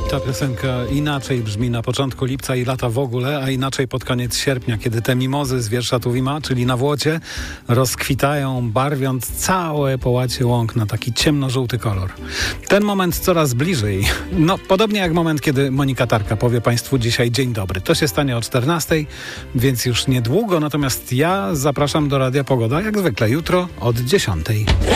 Ta piosenka inaczej brzmi na początku lipca i lata w ogóle, a inaczej pod koniec sierpnia, kiedy te mimozy z wiersza Tuwima, czyli na Włocie, rozkwitają, barwiąc całe połacie łąk na taki ciemnożółty kolor. Ten moment coraz bliżej. No, podobnie jak moment, kiedy Monika Tarka powie Państwu dzisiaj dzień dobry. To się stanie o 14:00, więc już niedługo, natomiast ja zapraszam do Radia Pogoda, jak zwykle jutro od 10:00.